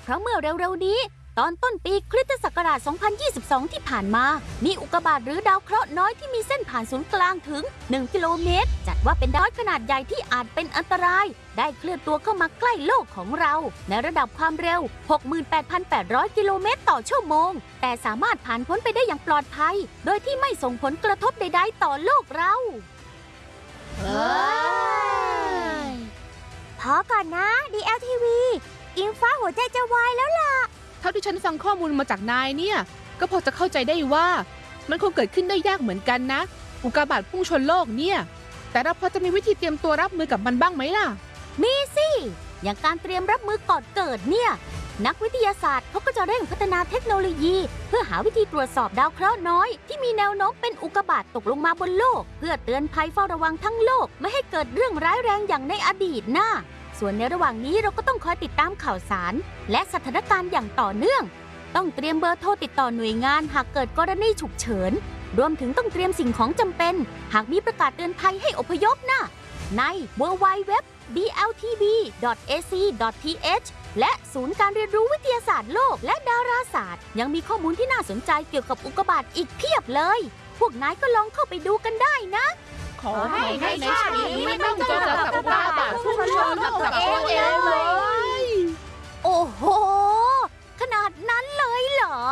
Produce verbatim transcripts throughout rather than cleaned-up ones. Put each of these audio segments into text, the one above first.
เพราะเมื่อเร็วๆนี้ตอนต้นปีคริสตศักราช สองพันยี่สิบสอง ที่ผ่านมามีอุกกาบาตหรือดาวเคราะห์น้อยที่มีเส้นผ่านศูนย์กลางถึง หนึ่ง กิโลเมตรจัดว่าเป็นดาวขนาดใหญ่ที่อาจเป็นอันตรายได้เคลื่อนตัวเข้ามาใกล้โลกของเราในระดับความเร็ว หกหมื่นแปดพันแปดร้อย กิโลเมตรต่อชั่วโมงแต่สามารถผ่านพ้นไปได้อย่างปลอดภัยโดยที่ไม่ส่งผลกระทบใดๆต่อโลกเราเฮ้ยพอก่อนนะ ดี แอล ที วี อิงฟ้าหัวใจจะวายแล้วล่ะเท่าที่ฉันฟังข้อมูลมาจากนายเนี่ยก็พอจะเข้าใจได้ว่ามันคงเกิดขึ้นได้ยากเหมือนกันนะอุกกาบาตพุ่งชนโลกเนี่ยแต่เราพอจะมีวิธีเตรียมตัวรับมือกับมันบ้างไหมล่ะมีสิอย่างการเตรียมรับมือก่อนเกิดเนี่ยนักวิทยาศาสตร์เขาก็จะเร่งพัฒนาเทคโนโลยีเพื่อหาวิธีตรวจสอบดาวเคราะห์น้อยที่มีแนวโน้มเป็นอุกกาบาตตกลงมาบนโลกเพื่อเตือนภัยเฝ้าระวังทั้งโลกไม่ให้เกิดเรื่องร้ายแรงอย่างในอดีตนะส่วนในระหว่างนี้เราก็ต้องคอยติดตามข่าวสารและสถานการณ์อย่างต่อเนื่องต้องเตรียมเบอร์โทรติดต่อหน่วยงานหากเกิดกรณีฉุกเฉินรวมถึงต้องเตรียมสิ่งของจำเป็นหากมีประกาศเตือนภัยให้อพยพนะใน ดับเบิลยู ดับเบิลยู ดับเบิลยู ดอท ดี แอล ที บี ดอท เอ ซี ดอท ที เอช และศูนย์การเรียนรู้วิทยาศาสตร์โลกและดาราศาสตร์ยังมีข้อมูลที่น่าสนใจเกี่ยวกับอุกกาบาตอีกเพียบเลยพวกนายก็ลองเข้าไปดูกันได้นะขอให้ในชาตินี้ไม่ต้องเจอกับอุกกาบาตพุ่งชนกับตัวเองเลยโอ้โหขนาดนั้นเลยเหรอ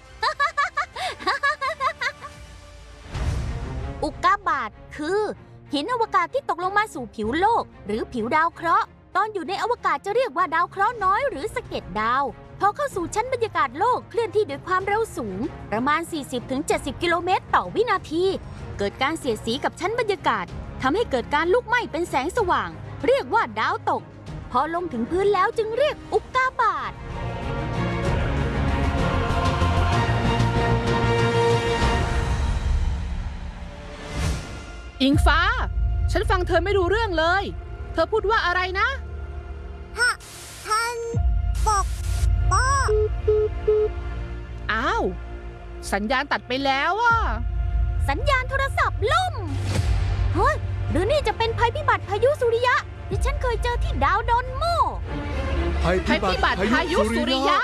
อุกกาบาตคือหินอวกาศที่ตกลงมาสู่ผิวโลกหรือผิวดาวเคราะห์ตอนอยู่ในอวกาศจะเรียกว่าดาวเคราะห์น้อยหรือสะเก็ดดาวพอเข้าสู่ชั้นบรรยากาศโลกเคลื่อนที่ด้วยความเร็วสูงประมาณ สี่สิบถึงเจ็ดสิบ กิโลเมตรต่อวินาทีเกิดการเสียดสีกับชั้นบรรยากาศทำให้เกิดการลุกไหม้เป็นแสงสว่างเรียกว่าดาวตกพอลงถึงพื้นแล้วจึงเรียกอุกกาบาตอิงฟ้าฉันฟังเธอไม่รู้เรื่องเลยเธอพูดว่าอะไรนะฮะท่านปกป้องอ้าวสัญญาณตัดไปแล้วอ่ะสัญญาณโทรศัพท์ล่มเฮ้ยหรือนี่จะเป็นภัยพิบัติพายุสุริยะที่ฉันเคยเจอที่ดาวดอนโมภัยพิบัติพายุสุริยะ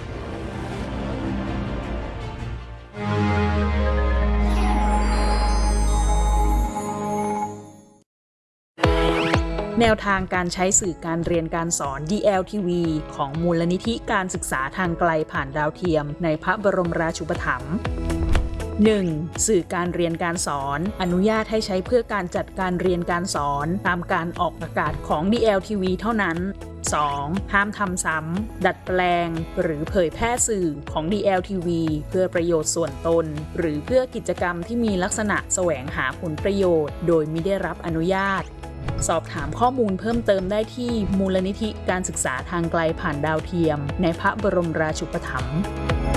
แนวทางการใช้สื่อการเรียนการสอน ดี แอล ที วี ของมูลนิธิการศึกษาทางไกลผ่านดาวเทียมในพระบรมราชูปถัมภ์ หนึ่ง. สื่อการเรียนการสอนอนุญาตให้ใช้เพื่อการจัดการเรียนการสอนตามการออกอากาศของ ดี แอล ที วี เท่านั้น สอง. ห้ามทำซ้ำดัดแปลงหรือเผยแพร่สื่อของ ดี แอล ที วี เพื่อประโยชน์ส่วนตนหรือเพื่อกิจกรรมที่มีลักษณะแสวงหาผลประโยชน์โดยมิได้รับอนุญาตสอบถามข้อมูลเพิ่มเติมได้ที่มูลนิธิการศึกษาทางไกลผ่านดาวเทียมในพระบรมราชูปถัมภ์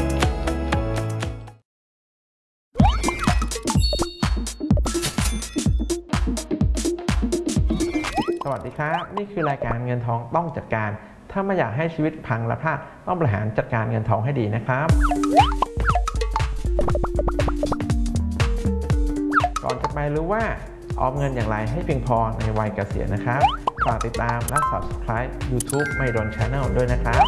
สวัสดีครับนี่คือรายการเงินทองต้องจัดการถ้าไม่อยากให้ชีวิตพังและพลาดต้องบริหารจัดการเงินทองให้ดีนะครับก่อนจะไปรู้ว่าออมเงินอย่างไรให้เพียงพอในวัยเกษียณนะครับฝากติดตามและ ซับสไครบ์ ยูทูบ ไม่โดน ชาแนล ด้วยนะครับ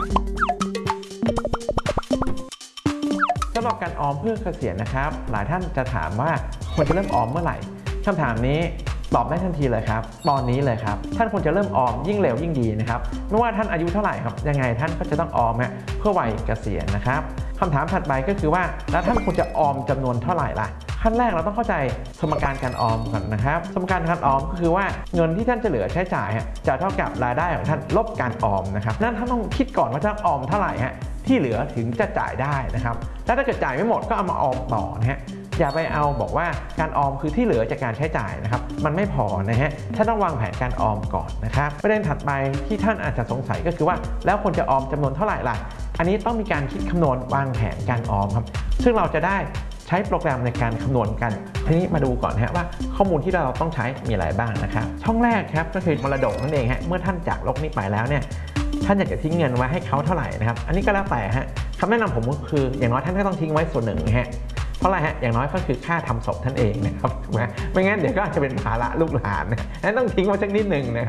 สำหรับการออมเพื่อเกษียณนะครับหลายท่านจะถามว่าควรจะเริ่มออมเมื่อไหร่คำถามนี้ตอบได้ทันทีเลยครับตอนนี้เลยครับท่านควรจะเริ่มออมยิ่งเร็วยิ่งดีนะครับไม่ว่าท่านอายุเท่าไหร่ครับยังไงท่านก็จะต้องออมเพื่อวัยเกษียณนะครับคำถามถัดไปก็คือว่าแล้วท่านควรจะออมจำนวนเท่าไหร่ล่ะขั้นแรกเราต้องเข้าใจสมการการออมก่อนนะครับสมการการออมก็คือว่าเงินที่ท่านจะเหลือใช้จ่ายจะเท่ากับรายได้ของท่านลบการออมนะครับนั่นท่านต้องคิดก่อนว่าจะออมเท่าไหร่ฮะที่เหลือถึงจะจ่ายได้นะครับแล้วถ้าเกิดจ่ายไม่หมดก็เอามาออมต่อนะฮะอย่าไปเอาบอกว่าการออมคือที่เหลือจากการใช้จ่ายนะครับมันไม่พอนะฮะท่านต้องวางแผนการออมก่อนนะครับประเด็นถัดไปที่ท่านอาจจะสงสัยก็คือว่าแล้วควรจะออมจำนวนเท่าไหร่ล่ะอันนี้ต้องมีการคิดคำนวณวางแผนการออมครับซึ่งเราจะได้ใช้โปรแกรมในการคำนวณกันทีนี้มาดูก่อนฮะว่าข้อมูลที่เราต้องใช้มีอะไรบ้างนะครับช่องแรกครับก็คือมรดกนั่นเองฮะเมื่อท่านจากโลกนี้ไปแล้วเนี่ยท่านอยากจะทิ้งเงินไว้ให้เขาเท่าไหร่นะครับอันนี้ก็แล้วแต่ฮะคำแนะนำผมก็คืออย่างน้อยท่านก็ต้องทิ้งไว้ส่วนหนึ่งนะฮะเพราะอะไรฮะอย่างน้อยก็คือค่าทำศพท่านเองนะครับถูกไหมไม่งั้นเดี๋ยวก็อาจจะเป็นภาระลูกหลานนะนั้นต้องทิ้งไว้สักนิดหนึ่งนะครับ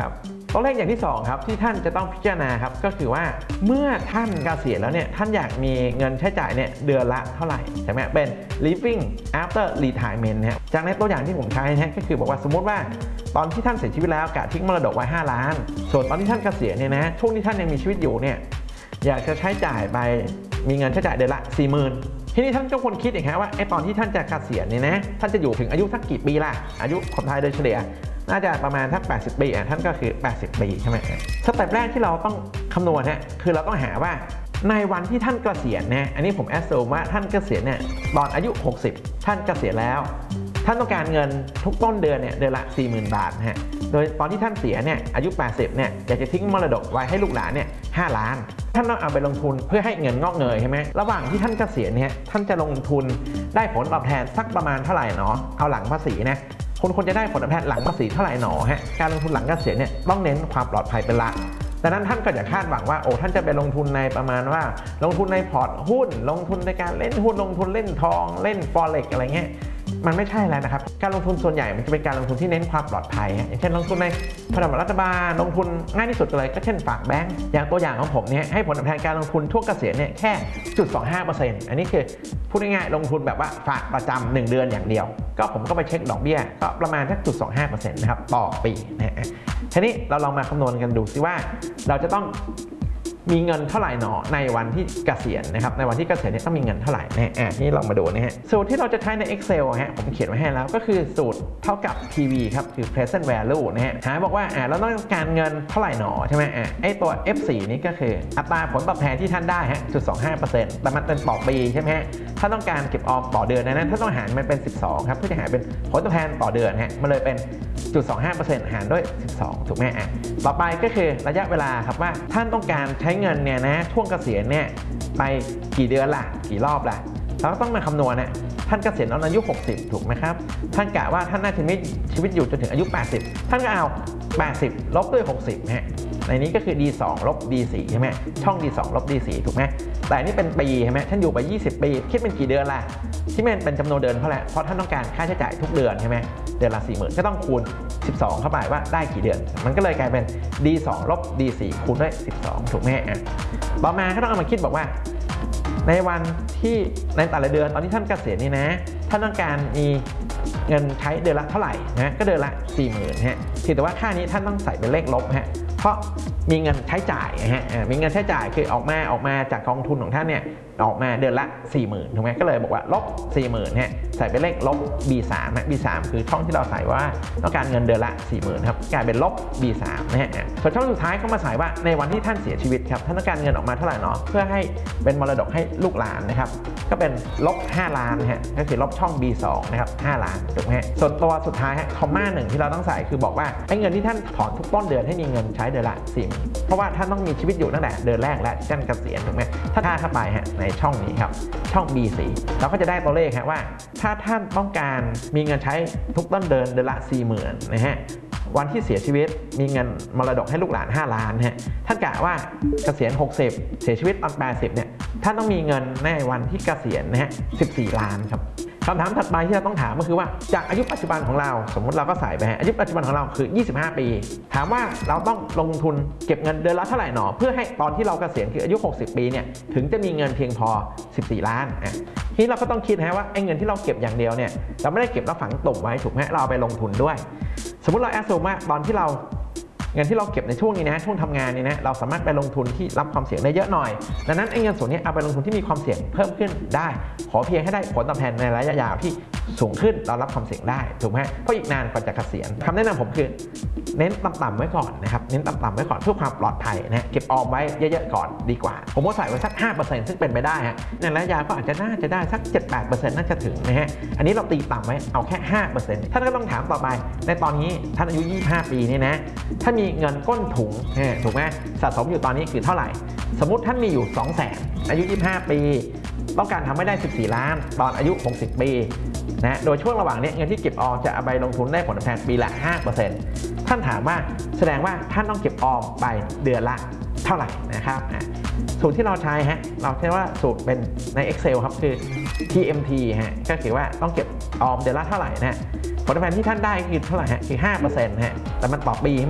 ตัวเลขอย่างที่สองครับที่ท่านจะต้องพิจารณาครับก็คือว่าเมื่อท่านเกษียณแล้วเนี่ยท่านอยากมีเงินใช้จ่ายเนี่ยเดือนละเท่าไหร่ใช่ไหมเป็น living after retirement นะจากในตัวอย่างที่ผมใช้นะก็คือบอกว่าสมมติว่าตอนที่ท่านเสียชีวิตแล้วกะทิ้งมรดกไว้ห้าล้านส่วนตอนที่ท่านเกษียณเนี่ยนะช่วงที่ท่านยังมีชีวิตอยู่เนี่ยอยากจะใช้จ่ายไปมีเงินใช้จ่ายเดือนละ สี่หมื่น ทีนี้ท่านก็ควรคิดอีกครับว่าไอ้ตอนที่ท่านจะเกษียณเนี่ยนะท่านจะอยู่ถึงอายุสักกี่ปีล่ะอายุคนไทยโดยเฉลี่ยน่าจะประมาณสักแปดสิบปีอ่ะท่านก็คือแปดสิบปีใช่ไหมสเต็ปแรกที่เราต้องคำนวณเนี่ยคือเราต้องหาว่าในวันที่ท่านเกษียณนะอันนี้ผมแอสซูมว่าท่านเกษียณเนี่ยตอนอายุหกสิบท่านเกษียณแล้วท่านต้องการเงินทุกต้นเดือนเนี่ยเดือนละ สี่หมื่น บาทนะฮะโดยตอนที่ท่านเสียเนี่ยอายุแปดสิบเนี่ยอยากจะทิ้งมรดกไว้ให้ลูกหลานเนี่ยห้าล้านท่านต้องเอาไปลงทุนเพื่อให้เงินงอกเงยใช่ไหมระหว่างที่ท่านเกษียณเนี่ยท่านจะลงทุนได้ผลตอบแทนสักประมาณเท่าไหร่เนาะเอาหลังภาษีนะคนควรจะได้ผลตอบแทนหลังภาษีเท่าไหร่หนอฮะการลงทุนหลังเกษียณเนี่ยต้องเน้นความปลอดภัยเป็นหลักดังนั้นท่านก็อย่าคาดหวังว่าโอ้ท่านจะไปลงทุนในประมาณว่าลงทุนในพอร์ตหุ้นลงทุนในการเล่นหุ้นลงทุนเล่นทองเล่นฟอเร็กซ์อะไรเงี้ยมันไม่ใช่แล้วนะครับการลงทุนส่วนใหญ่มันจะเป็นการลงทุนที่เน้นความปลอดภัยอย่างเช่นลงทุนในพันธบัตรรัฐบาลลงทุนง่ายที่สุดเลยก็เช่นฝากแบงก์อย่างตัวอย่างของผมเนี่ยให้ผลตอบแทนการลงทุนช่วงเกษียณเนี่ยแค่ ศูนย์จุดสองห้าเปอร์เซ็นต์ อันนี้คือพูดง่ายๆลงทุนแบบว่าฝากประจำหนึ่งเดือนอย่างเดียวก็ผมก็ไปเช็คดอกเบี้ยก็ประมาณแค่ ศูนย์จุดสองห้าเปอร์เซ็นต์ นะครับต่อปีนะฮะทีนี้เราลองมาคำนวณกันดูสิว่าเราจะต้องมีเงินเท่าไหร่หนอในวันที่เกษียณนะครับในวันที่เกษียณเนี่ยต้องมีเงินเท่าไหร่นะอ่ะนี่ลองมาดูนะฮะสูตรที่เราจะใช้ใน Excel ฮะผมเขียนไว้ให้แล้วก็คือสูตรเท่ากับ พี วี ครับคือ present value นะฮะหาบอกว่าอ่ะเราต้องการเงินเท่าไหร่หนอใช่ไหมอ่ะไอตัว เอฟ โฟร์ นี่ก็คืออัตราผลตอบแทนที่ท่านได้ฮะ ศูนย์จุดสองห้าเปอร์เซ็นต์ แต่มันเป็นต่อปีใช่ไหมฮะถ้าต้องการเก็บออมต่อเดือนนั้นถ้าต้องหารมันเป็นสิบสองครับเพื่อจะหาเป็นผลตอบแทนต่อเดือนฮะมันเลยเป็น ศูนย์จุดสองห้าเปอร์เซ็นต์ หารด้วยสิบสองถูกไหมอ่ะต่อไปก็คือระยะเวลาครับว่าท่านต้องการใช้เงินเนี่ยนะช่วงเกษียณเนี่ยไปกี่เดือนล่ะกี่รอบล่ะเราก็ต้องมาคำนวณนะท่านเกษียณตอนอายุหกสิบถูกไหมครับท่านกะว่าท่านน่าจะมีชีวิตอยู่จนถึงอายุแปดสิบท่านก็เอาแปดสิบลบด้วยหกสิบฮะในนี้ก็คือ ดี สอง ลบ ดี สี่ ใช่ไหมช่อง ดี สอง ลบ ดี สี่ ถูกไหมแต่นี่เป็นปีใช่ไหมท่านอยู่ไปยี่สิบปีคิดเป็นกี่เดือนล่ะที่มันเป็นจำนวนเดือนเพราะอะไรเพราะท่านต้องการค่าใช้จ่ายทุกเดือนใช่ไหมเดือนละ สี่หมื่น ก็ต้องคูณสิบสองเข้าไปว่าได้กี่เดือนมันก็เลยกลายเป็น ดี สอง ลบ ดี สี่ คูณด้วยสิบสองถูกไหมอ่ะต่อมาก็ต้องเอามาคิดบอกว่าในวันที่ในแต่ละเดือนตอนที่ท่านเกษียณนี่นะท่านต้องการมีเงินใช้เดือนละเท่าไหร่นะก็เดือนละ สี่หมื่น ฮะแต่ว่าค่านี้ท่านต้องใส่เป็นเลขลบฮะเพราะมีเงินใช้จ่ายฮะมีเงินใช้จ่ายคือออกมาออกมาจากกองทุนของท่านเนี่ยออกมาเดือนละ สี่หมื่น ถูกไหมก็เลยบอกว่าลบ สี่หมื่น ฮะใส่เป็นเลขลบ บี สาม ฮะ บี สาม คือช่องที่เราใส่ว่าต้องการเงินเดือนละ สี่หมื่น ครับกลายเป็นลบ บี สาม นะฮะส่วนช่องสุดท้ายก็มาใส่ว่าในวันที่ท่านเสียชีวิตครับท่านต้องการเงินออกมาเท่าไหร่เนาะเพื่อให้เป็นมรดกให้ลูกหลานนะครับก็เป็นลบ ห้า ล้านฮะก็คือลบช่อง บี สอง นะครับ ห้า ล้านถูกไหมฮะส่วนตัวสุดท้ายฮะคอมมาหนึ่งที่เราต้องใส่คือบอกว่าไอ้เงินที่ท่านถอนทุกต้นเดือนให้มีเงินใช้เดือนละ สี่หมื่น เพราะว่าท่านต้องมีชีวิตอยู่ตั้งแต่เดือนแรกและท่านเกษียณถูกไหมถ้าท่าเข้าไปฮะในช่องนี้ครับช่อง บี โฟร์ เราก็จะได้ตัวเลขฮะว่าถ้าท่านต้องการมีเงินใช้ทุกต้นเดือนเดือนละ สี่หมื่น นะฮะวันที่เสียชีวิตมีเงินมรดกให้ลูกหลานห้าล้านฮะท่านกะว่าเกษียณหกสิบเสียชีวิตตอนแปดสิบเนี่ยท่านต้องมีเงินในวันที่เกษียณนะฮะสิบสี่ล้านครับคำถามถัดไปที่เราต้องถามก็คือว่าจากอายุปัจจุบันของเราสมมติเราก็ใส่ไปฮะอายุปัจจุบันของเราคือยี่สิบห้าปีถามว่าเราต้องลงทุนเก็บเงินเดือนละเท่าไหร่หนอเพื่อให้ตอนที่เราเกษียณคืออายุหกสิบปีเนี่ยถึงจะมีเงินเพียงพอสิบสี่ล้านอ่ะทีนี้เราก็ต้องคิดนะว่าไอ้เงินที่เราเก็บอย่างเดียวเนี่ยเราไม่ได้เก็บแล้วฝังตุ่มไว้ถูกไหมเราเอาไปลงทุนด้วยสมมติเราแอสซูมว่าตอนที่เราเงินที่เราเก็บในช่วงนี้นะช่วงทำงานนี้นะเราสามารถไปลงทุนที่รับความเสี่ยงได้เยอะหน่อยดังนั้นไอ้เงินส่วนนี้เอาไปลงทุนที่มีความเสี่ยงเพิ่มขึ้นได้ขอเพียงให้ได้ผลตอบแทนในระยะยาวที่สูงขึ้นเรารับความเสี่ยงได้ถูกไหมเพราะอีกนานกว่าจะเกษียณคำแนะนำผมคือเน้นต่ำๆไว้ก่อนนะครับเน้นต่ำๆไว้ก่อนเพื่อความปลอดภัยนะเก็บออมไว้เยอะๆก่อนดีกว่าผมว่าใส่ไว้สัก ห้าเปอร์เซ็นต์ ซึ่งเป็นไปได้ฮะในระยะยาวก็อาจจะน่าจะได้สัก เจ็ดถึงแปดเปอร์เซ็นต์ น่าจะถึงนะฮะอันนี้เราตีต่ำไว้เอาแค่ ห้าเปอร์เซ็นต์ ท่านก็ต้องถามต่อไปในตอนนี้ท่านอายุยี่สิบห้าปีนี่นะถ้ามีเงินก้นถุงถูกไหมสะสมอยู่ตอนนี้คือเท่าไหร่สมมุติท่านมีอยู่ สองแสน อายุยี่สิบห้าปีต้องการทำให้ได้สิบสี่ล้านตอนอายุหกสิบปีนะโดยช่วงระหว่างนี้เงินที่เก็บออมจะเอาไปลงทุนได้ผลตอบแทนปีละ ห้าเปอร์เซ็นต์ ท่านถามว่าแสดงว่าท่านต้องเก็บออมไปเดือนละเท่าไหร่นะครับสูตรที่เราใช้ฮะเราใช้ว่าสูตรเป็นใน Excel ครับคือ ที เอ็ม ที ฮะก็คือว่าต้องเก็บออมเดือนละเท่าไหร่นะผลตอบแทนที่ท่านได้คือเท่าไหร่ฮะคือ ห้าเปอร์เซ็นต์ ฮะแต่มันต่อปีใช่ไหม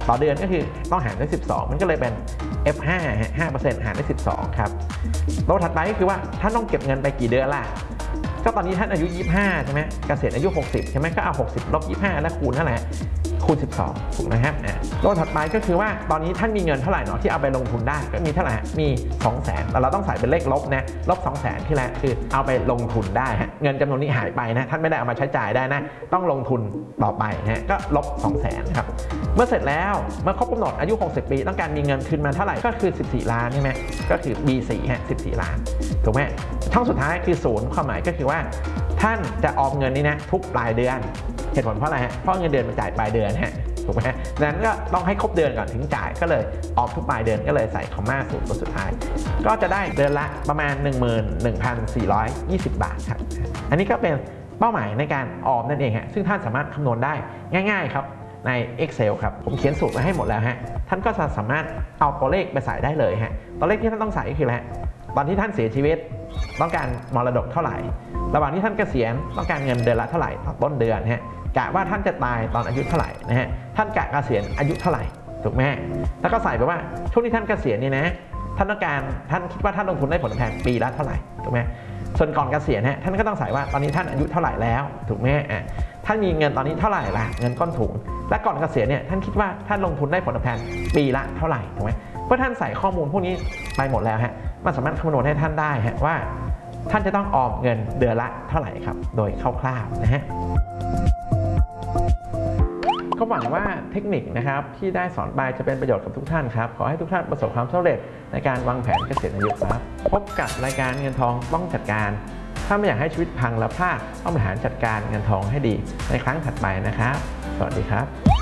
ต่อเดือนก็คือต้องหารด้วยสิบสองมันก็เลยเป็น เอฟ ห้า ห้าเปอร์เซ็นต์ หารด้วยสิบสองครับตัวถัดไปก็คือว่าท่านต้องเก็บเงินไปกี่เดือนล่ะก็ตอนนี้ท่านอายุยี่สิบห้าใช่ไหมเกษียณอายุหกสิบใช่ไหมก็เอาหกสิบลบยี่สิบห้าแล้วคูณเท่าไหร่คูณสิบสองถูกนะครับตัวถัดไปก็คือว่าตอนนี้ท่านมีเงินเท่าไหร่เนาะที่เอาไปลงทุนได้ก็มีเท่าไหร่มี สองแสน แต่เราต้องใส่เป็นเลขลบนะลบ สองแสน ที่แรกคือเอาไปลงทุนได้ฮะเงินจำนวนนี้หายไปนะท่านไม่ได้เอามาใช้จ่ายได้นะต้องลงทุนต่อไปนะก็ลบ สองแสน ครับเมื่อเสร็จแล้วเมื่อครบกำหนดอายุหกสิบปีต้องการมีเงินคืนมาเท่าไหร่ก็คือสิบสี่ล้านใช่ไหมก็คือ บี สี่ ฮะสิบสี่ล้านถูกไหมช่องสุดท้ายคือศูนย์ความหมายก็คือว่าท่านจะออมเงินนี้นะทุกปลายเดือนเหตุผลเพราะอะไรฮะเพราะเงินเดือนมันจ่ายปลายเดือนฮะถูกไหมนั้นก็ต้องให้ครบเดือนก่อนถึงจ่ายก็เลยออมทุกปลายเดือนก็เลยใส่คอมมาศูนย์ตัวสุดท้ายก็จะได้เดือนละประมาณ หนึ่งหมื่นหนึ่งพันสี่ร้อยยี่สิบ บาทครับอันนี้ก็เป็นเป้าหมายในการออมนั่นเองฮะซึ่งท่านสามารถคำนวณได้ง่ายๆครับใน Excel ครับผมเขียนสูตรไว้ให้หมดแล้วฮะท่านก็จะสามารถเอาตัวเลขไปใส่ได้เลยฮะตัวเลขที่ท่านต้องใส่ก็คืออะไรตอนที่ท่านเสียชีวิตต้องการมรดกเท่าไหร่ระหว่างที่ท่านเกษียณต้องการเงินเดือนละเท่าไหร่ต่อต้นเดือนฮะกะว่าท่านจะตายตอนอายุเท่าไหร่นะฮะท่านกะเกษียณอายุเท่าไหร่ถูกไหมแล้วก็ใส่ไปว่าช่วงที่ท่านเกษียณนี่นะท่านต้องการท่านคิดว่าท่านลงทุนได้ผลตอบแทนปีละเท่าไหร่ถูกไหมส่วนก่อนเกษียณฮะท่านก็ต้องใส่ว่าตอนนี้ท่านอายุเท่าไหร่แล้วถูกไหมอ่ะท่านมีเงินตอนนี้เท่าไหร่ล่ะเงินก้อนถุงและก่อนเกษียณเนี่ยท่านคิดว่าท่านลงทุนได้ผลตอบแทนปีละเท่าไหร่ถูกไหมเมื่อท่านใส่ข้อมูลพวกนี้ไปหมดแล้วฮะมันสามารถคำนวณให้ท่านได้ฮะว่าท่านจะต้องออมเงินเดือนละเท่าไหร่ครับโดยคร่าวๆนะฮะก็หวังว่าเทคนิคนะครับที่ได้สอนไปจะเป็นประโยชน์กับทุกท่านครับขอให้ทุกท่านประสบความสำเร็จในการวางแผนเกษียณอายุครับพบกับรายการเงินทองต้องจัดการถ้าไม่อยากให้ชีวิตพังและพลาดต้องบริหารจัดการเงินทองให้ดีในครั้งถัดไปนะครับสวัสดีครับ